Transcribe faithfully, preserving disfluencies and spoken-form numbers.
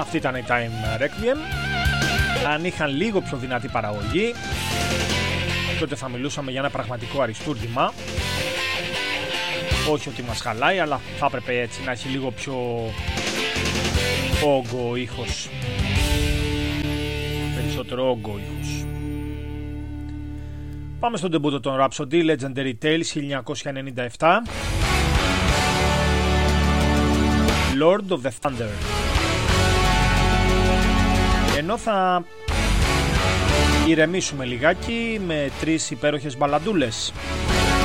Αυτή ήταν η Time Requiem. Αν είχαν λίγο πιο δυνατή παραγωγή, τότε θα μιλούσαμε για ένα πραγματικό αριστούργημα. Όχι ότι μας χαλάει, αλλά θα έπρεπε έτσι να έχει λίγο πιο όγκο ήχος. Περισσότερο όγκο ήχος. Πάμε στον ντεμπούτο των Rhapsody, Legendary Tales χίλια εννιακόσια ενενήντα επτά. Lord of the Thunder. Ενώ θα ηρεμήσουμε λιγάκι με τρεις υπέροχες μπαλαντούλες.